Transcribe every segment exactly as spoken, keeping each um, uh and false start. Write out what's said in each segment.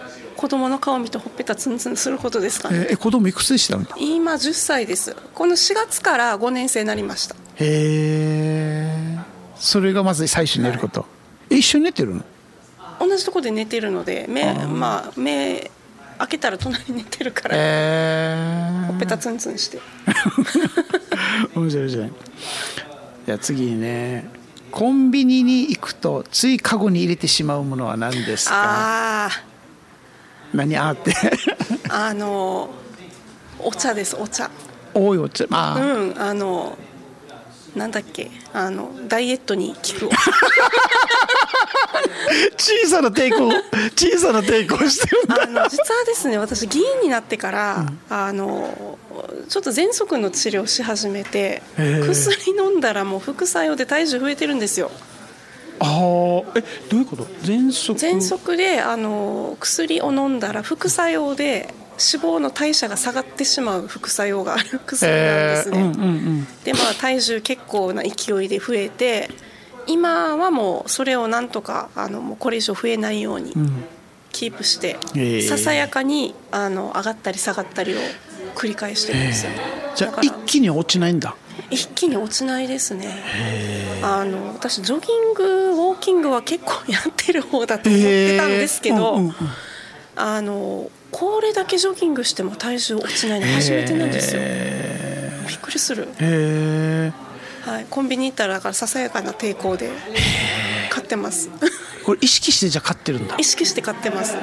子供の顔を見てほっぺたツンツンすることですかね。 えー、子供いくつでしたの？ 今じゅっさいです。このしがつからごねん生になりました。 へえ。それがまず最初に寝ること、はい、一緒に寝てるの？ 同じところで寝てるので、目、まあ、目開けたら隣に寝てるから、 えー、 ほっぺたツンツンして面白いじゃない。じゃあ次にね、コンビニに行くとついカゴに入れてしまうものは何ですか？ あ何あってあのお茶です。お茶、 多いお茶、まあ、 うん、あのなんだっけ、あのダイエットに効く小さな抵抗小さな抵抗してるんだ。 あの実はですね、私議員になってから、うん、あのちょっと喘息の治療し始めて、薬飲んだらもう副作用で体重増えてるんですよ。 ああ、え、どういうこと？喘息喘息であの薬を飲んだら副作用で脂肪の代謝が下がってしまう副作用がある薬なんですね、えーうんうんうん、で、まあ、体重結構な勢いで増えて、今はもうそれをなんとかあのもうこれ以上増えないようにキープして、うん、えー、ささやかにあの上がったり下がったりを繰り返してるんですよ、 えー、じゃあ一気に落ちないんだ？ 一気に落ちないですね。あの私ジョギングウォーキングは結構やってる方だと思ってたんですけど、うんうんうん、あのこれだけジョギングしても体重落ちないの初めてなんですよ。びっくりする。 へー、はい、コンビニ行ったらだからささやかな抵抗で買ってますこれ意識してじゃ買ってるんだ？ 意識して買ってます。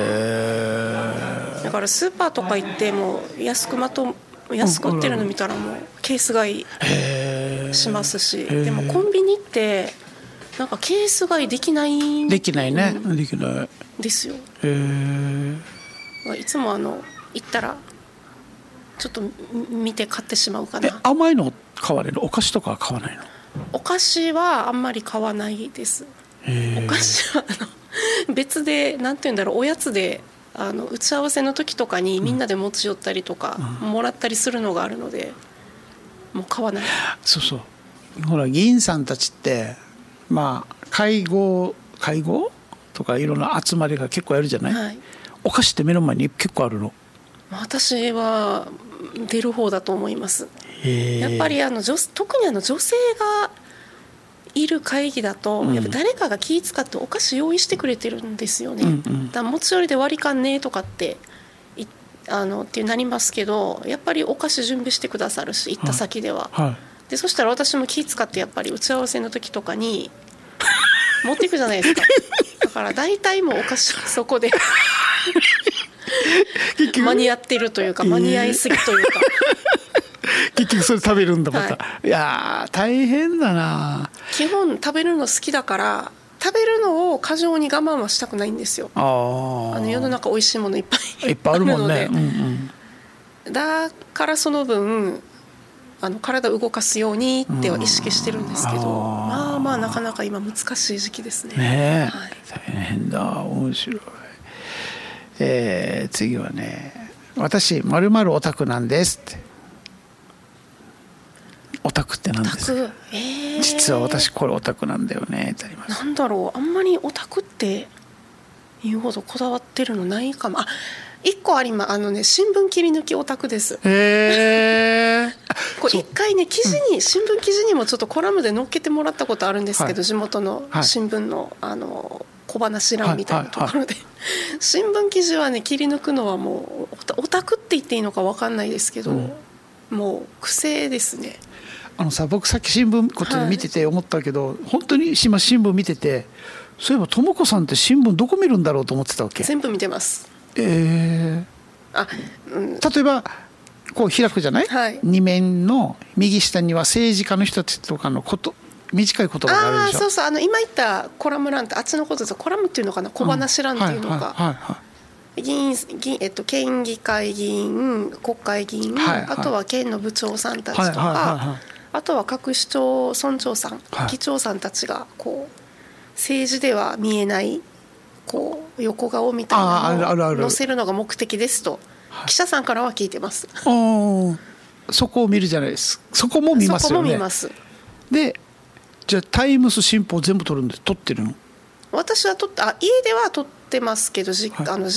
へー、 だからスーパーとか行っても安くまと安く売ってるの見たらもうケース買いしますし、でもコンビニってなんかケース買いできないできないね、うん、できないですよ。 へいつもあの行ったらちょっと見て買ってしまうかな。 え、甘いの買われる？お菓子とかは買わないの？ お菓子はあんまり買わないです。お菓子はあの別でなんていうんだろう、おやつであの打ち合わせの時とかにみんなで持ち寄ったりとか、うん、もらったりするのがあるのでもう買わない。 そうそう、ほら議員さんたちってまあ会合会合とかいろんな集まりが結構やるじゃない、はい、お菓子って目の前に結構あるの？ 私は出る方だと思います。やっぱりあの女特にあの女性がいる会議だと、うん、やっぱ誰かが気使ってお菓子用意してくれてるんですよね、うんうん、だから持ち寄りで割り勘ねとかってあのってなりますけど、やっぱりお菓子準備してくださるし行った先では、はいはい、でそしたら私も気使ってやっぱり打ち合わせの時とかに持っていくじゃないですかだから大体もうお菓子はそこで間に合ってるというか、間に合いすぎというか結局それ食べるんだまた、はい、いや大変だな。 基本食べるの好きだから食べるのを過剰に我慢はしたくないんですよ。 あ, あの世の中美味しいものいっぱいいっぱいあるもんね、うんうん、だからその分あの体を動かすようにっては意識してるんですけど、うん、まあまあなかなか今難しい時期ですね。 ねえ、 はい、 大変だ、面白い。えー、次はね、私〇〇オタクなんですって。オタクって何ですか？えー、実は私これオタクなんだよねってあります。 なんだろう、あんまりオタクって言うほどこだわってるのないかも。あ、一個あります。あのね、新聞切り抜きオタクです。 へーこれ一回ね、記事に、うん、新聞記事にもちょっとコラムで載っけてもらったことあるんですけど、はい、地元の新聞の、あの小話欄みたいなところで、はいはいはい、新聞記事はね切り抜くのはもうオタクって言っていいのか分かんないですけど、うん、もう癖ですね。 あのさ、僕さっき新聞こっちで見てて思ったけど、はい、本当に今新聞見てて、そういえばともこさんって新聞どこ見るんだろうと思ってたわけ。 全部見てます。 えー、あ、うん、例えばこう開くじゃない、はい、に面の右下には政治家の人たちとかのこと短い言葉があるでしょ。 あ、そうそう、あの今言ったコラム欄ってあっちのことです。コラムっていうのかな、小話欄っていうのか、議員、議員、えっと、県議会議員、国会議員、はいはい、あとは県の部長さんたちとか、はいはいはいはい、あとは各市町村長さん、はい、議長さんたちがこう政治では見えないこう横顔みたいなのを載せるのが目的ですと、はい、記者さんからは聞いてます。 あ、そこを見るじゃないですか。そこも見ますよね。そこも見ます。で、じゃあタイムス新報全部撮るんで撮ってるの？私は撮って、あ、家では撮ってますけど、はい、あの